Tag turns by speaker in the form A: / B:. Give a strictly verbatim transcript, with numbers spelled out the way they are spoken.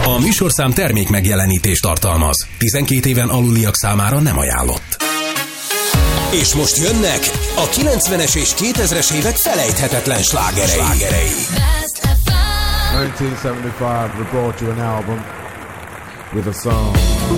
A: A műsorszám termék megjelenítést tartalmaz. tizenkét éven aluliak számára nem ajánlott. És most jönnek a kilencvenes és kétezres évek felejthetetlen slágerei.
B: nineteen seventy-five, we brought you an album with a song